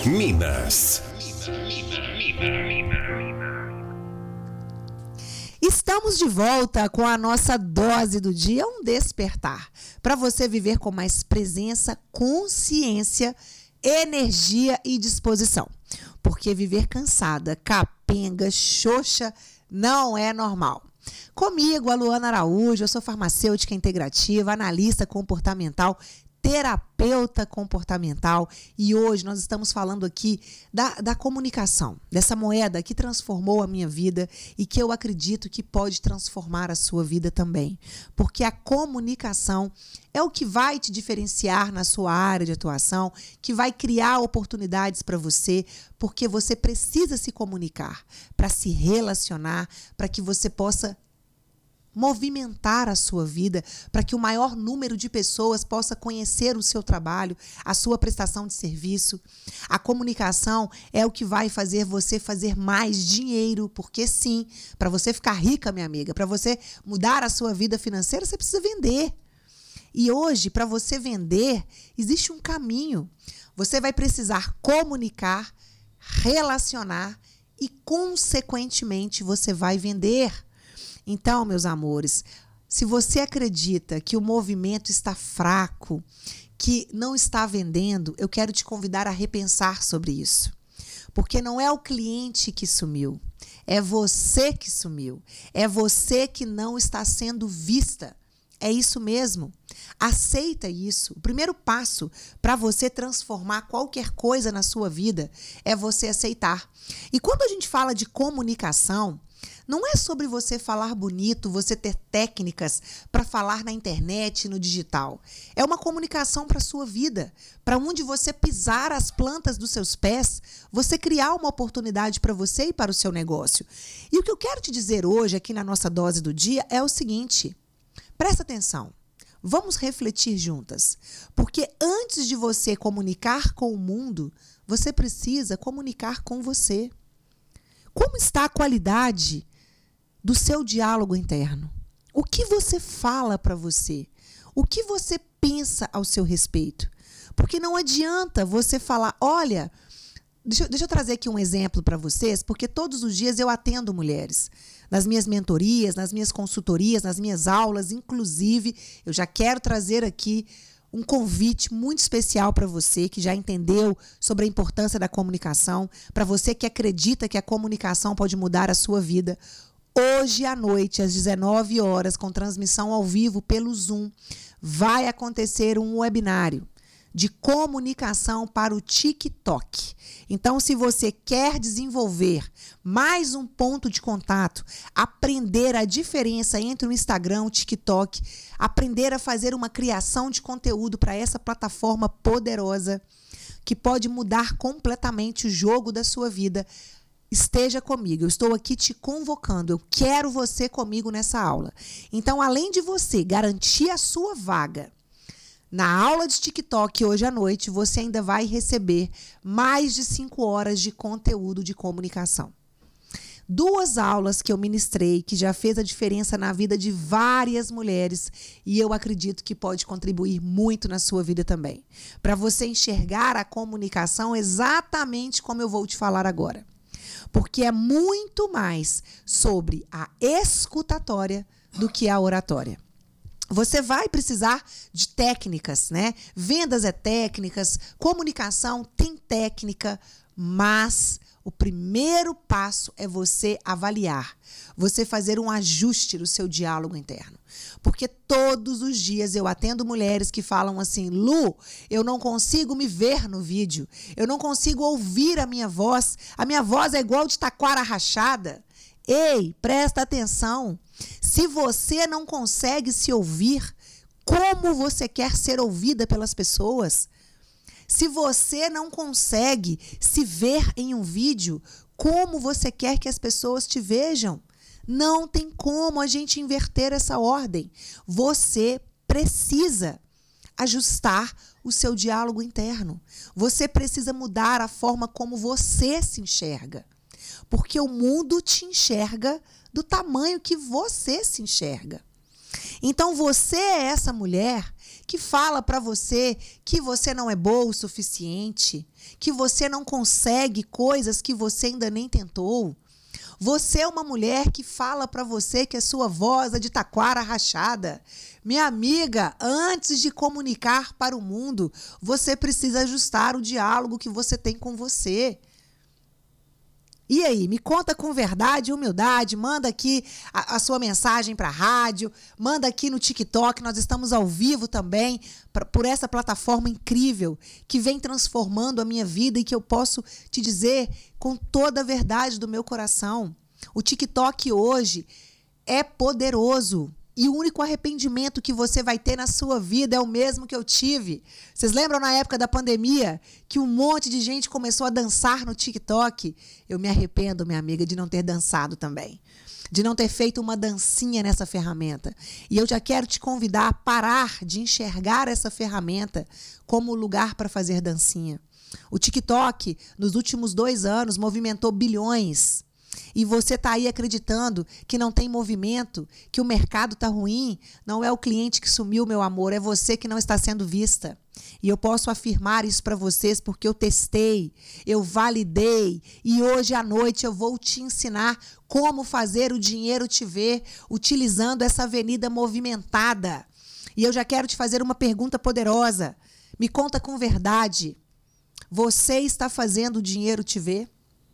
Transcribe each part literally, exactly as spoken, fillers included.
Minas. Estamos de volta com a nossa dose do dia, um despertar, para você viver com mais presença, consciência, energia e disposição. Porque viver cansada, capenga, xoxa, não é normal. Comigo, a Luana Araújo, eu sou farmacêutica integrativa, analista comportamental, terapeuta comportamental, e hoje nós estamos falando aqui da, da comunicação, dessa moeda que transformou a minha vida e que eu acredito que pode transformar a sua vida também, porque a comunicação é o que vai te diferenciar na sua área de atuação, que vai criar oportunidades para você, porque você precisa se comunicar para se relacionar, para que você possa movimentar a sua vida, para que o maior número de pessoas possa conhecer o seu trabalho, a sua prestação de serviço. A comunicação é o que vai fazer você fazer mais dinheiro, porque sim, para você ficar rica, minha amiga, para você mudar a sua vida financeira, você precisa vender. E hoje, para você vender, existe um caminho. Você vai precisar comunicar, relacionar e, consequentemente, você vai vender. Então, meus amores, se você acredita que o movimento está fraco, que não está vendendo, eu quero te convidar a repensar sobre isso. Porque não é o cliente que sumiu, é você que sumiu, é você que não está sendo vista. É isso mesmo. Aceita isso. O primeiro passo para você transformar qualquer coisa na sua vida é você aceitar. E quando a gente fala de comunicação, não é sobre você falar bonito, você ter técnicas para falar na internet, no digital. É uma comunicação para a sua vida, para onde você pisar as plantas dos seus pés, você criar uma oportunidade para você e para o seu negócio. E o que eu quero te dizer hoje, aqui na nossa dose do dia, é o seguinte: presta atenção, vamos refletir juntas, porque antes de você comunicar com o mundo, você precisa comunicar com você. Como está a qualidade do seu diálogo interno? O que você fala para você? O que você pensa ao seu respeito? Porque não adianta você falar, olha, deixa, eu- deixa eu trazer aqui um exemplo para vocês, porque todos os dias eu atendo mulheres. Nas minhas mentorias, nas minhas consultorias, nas minhas aulas, inclusive, eu já quero trazer aqui um convite muito especial para você que já entendeu sobre a importância da comunicação, para você que acredita que a comunicação pode mudar a sua vida. Hoje à noite, às dezenove horas, com transmissão ao vivo pelo Zoom, vai acontecer um webinário de comunicação para o TikTok. Então, se você quer desenvolver mais um ponto de contato, aprender a diferença entre o Instagram e o TikTok, aprender a fazer uma criação de conteúdo para essa plataforma poderosa que pode mudar completamente o jogo da sua vida, esteja comigo. Eu estou aqui te convocando. Eu quero você comigo nessa aula. Então, além de você garantir a sua vaga na aula de TikTok hoje à noite, você ainda vai receber mais de cinco horas de conteúdo de comunicação. Duas aulas que eu ministrei, que já fez a diferença na vida de várias mulheres, e eu acredito que pode contribuir muito na sua vida também. Para você enxergar a comunicação exatamente como eu vou te falar agora. Porque é muito mais sobre a escutatória do que a oratória. Você vai precisar de técnicas, né? Vendas é técnicas, comunicação tem técnica, mas o primeiro passo é você avaliar, você fazer um ajuste no seu diálogo interno. Porque todos os dias eu atendo mulheres que falam assim, Lu, eu não consigo me ver no vídeo, eu não consigo ouvir a minha voz, a minha voz é igual de taquara rachada. Ei, presta atenção. Se você não consegue se ouvir, como você quer ser ouvida pelas pessoas? Se você não consegue se ver em um vídeo, como você quer que as pessoas te vejam? Não tem como a gente inverter essa ordem. Você precisa ajustar o seu diálogo interno. Você precisa mudar a forma como você se enxerga. Porque o mundo te enxerga do tamanho que você se enxerga. Então, você é essa mulher que fala para você que você não é boa o suficiente, que você não consegue coisas que você ainda nem tentou. Você é uma mulher que fala para você que a sua voz é de taquara rachada. Minha amiga, antes de comunicar para o mundo, você precisa ajustar o diálogo que você tem com você. E aí, me conta com verdade e humildade, manda aqui a, a sua mensagem para a rádio, manda aqui no TikTok, nós estamos ao vivo também, pra, por essa plataforma incrível que vem transformando a minha vida e que eu posso te dizer com toda a verdade do meu coração. O TikTok hoje é poderoso. E o único arrependimento que você vai ter na sua vida é o mesmo que eu tive. Vocês lembram na época da pandemia que um monte de gente começou a dançar no TikTok? Eu me arrependo, minha amiga, de não ter dançado também. De não ter feito uma dancinha nessa ferramenta. E eu já quero te convidar a parar de enxergar essa ferramenta como lugar para fazer dancinha. O TikTok, nos últimos dois anos, movimentou bilhões. E você está aí acreditando que não tem movimento, que o mercado está ruim. Não é o cliente que sumiu, meu amor, é você que não está sendo vista. E eu posso afirmar isso para vocês porque eu testei, eu validei e hoje à noite eu vou te ensinar como fazer o dinheiro te ver utilizando essa avenida movimentada. E eu já quero te fazer uma pergunta poderosa. Me conta com verdade. Você está fazendo o dinheiro te ver?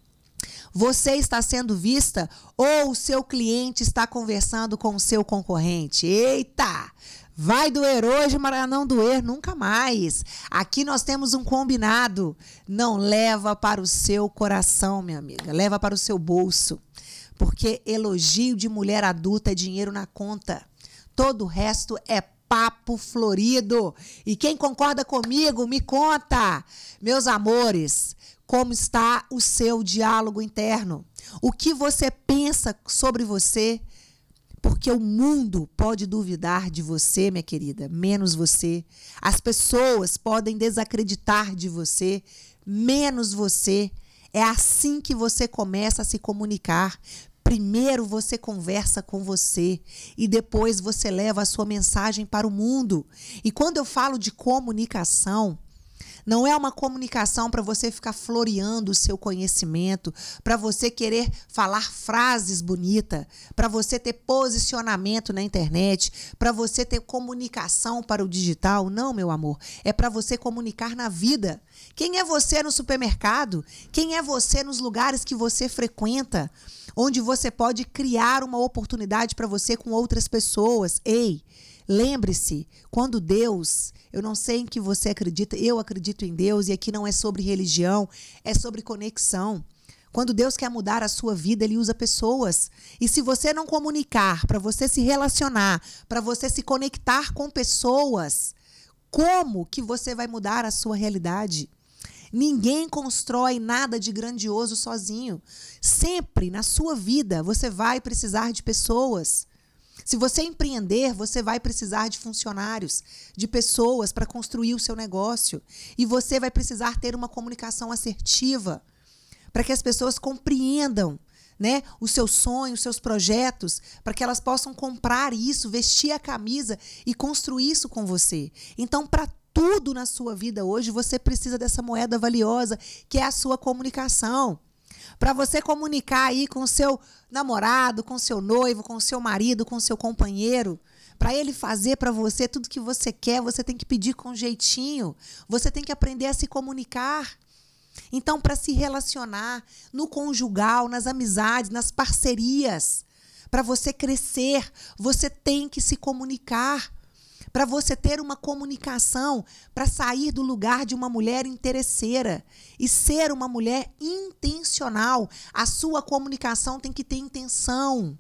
Você está sendo vista ou o seu cliente está conversando com o seu concorrente? Eita! Vai doer hoje, mas não doer nunca mais. Aqui nós temos um combinado. Não leva para o seu coração, minha amiga. Leva para o seu bolso. Porque elogio de mulher adulta é dinheiro na conta. Todo o resto é papo florido. E quem concorda comigo, me conta. Meus amores, como está o seu diálogo interno? O que você pensa sobre você? Porque o mundo pode duvidar de você, minha querida, menos você. As pessoas podem desacreditar de você, menos você. É assim que você começa a se comunicar. Primeiro você conversa com você e depois você leva a sua mensagem para o mundo. E quando eu falo de comunicação, não é uma comunicação para você ficar floreando o seu conhecimento, para você querer falar frases bonitas, para você ter posicionamento na internet, para você ter comunicação para o digital. Não, meu amor, é para você comunicar na vida. Quem é você no supermercado? Quem é você nos lugares que você frequenta? Onde você pode criar uma oportunidade para você com outras pessoas. Ei, lembre-se, quando Deus, eu não sei em que você acredita, eu acredito em Deus e aqui não é sobre religião, é sobre conexão. Quando Deus quer mudar a sua vida, Ele usa pessoas. E se você não comunicar, para você se relacionar, para você se conectar com pessoas, como que você vai mudar a sua realidade? Ninguém constrói nada de grandioso sozinho. Sempre na sua vida você vai precisar de pessoas. Se você empreender, você vai precisar de funcionários, de pessoas para construir o seu negócio. E você vai precisar ter uma comunicação assertiva para que as pessoas compreendam, né, os seus sonhos, os seus projetos, para que elas possam comprar isso, vestir a camisa e construir isso com você. Então, para tudo na sua vida hoje, você precisa dessa moeda valiosa, que é a sua comunicação. Para você comunicar aí com o seu namorado, com o seu noivo, com o seu marido, com o seu companheiro, para ele fazer para você tudo que você quer, você tem que pedir com jeitinho. Você tem que aprender a se comunicar. Então, para se relacionar no conjugal, nas amizades, nas parcerias, para você crescer, você tem que se comunicar. Para você ter uma comunicação, para sair do lugar de uma mulher interesseira e ser uma mulher intencional. A sua comunicação tem que ter intenção.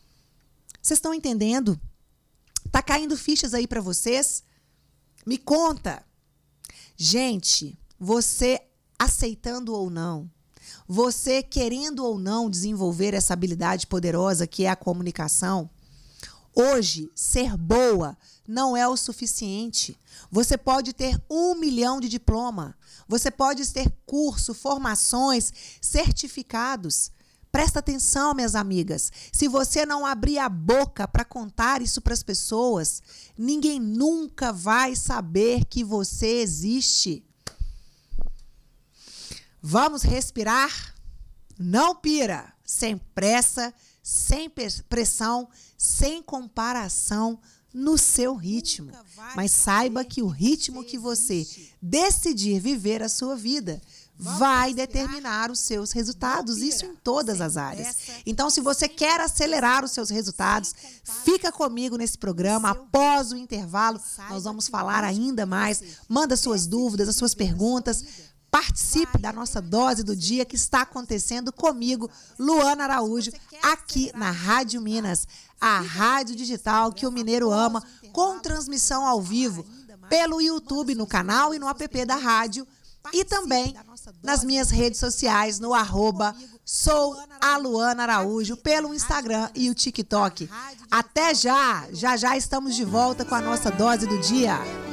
Vocês estão entendendo? Tá caindo fichas aí para vocês? Me conta. Gente, você aceitando ou não, você querendo ou não desenvolver essa habilidade poderosa que é a comunicação, hoje, ser boa não é o suficiente. Você pode ter um milhão de diploma, você pode ter curso, formações, certificados, Presta atenção, minhas amigas. Se você não abrir a boca para contar isso para as pessoas, ninguém nunca vai saber que você existe. Vamos respirar? Não pira. Sem pressa, sem pressão, sem comparação, no seu ritmo. Mas saiba que o ritmo que você decidir viver a sua vida vai determinar os seus resultados, isso em todas as áreas. Então, se você quer acelerar os seus resultados, fica comigo nesse programa. Após o intervalo, nós vamos falar ainda mais. Manda suas dúvidas, as suas perguntas. Participe da nossa dose do dia que está acontecendo comigo, Luana Araújo, aqui na Rádio Minas, a rádio digital que o mineiro ama, com transmissão ao vivo pelo YouTube, no canal e no app da rádio, e também nas minhas redes sociais, no arroba sou a Luana Araújo, pelo Instagram e o TikTok. Até já! Já já estamos de volta com a nossa dose do dia.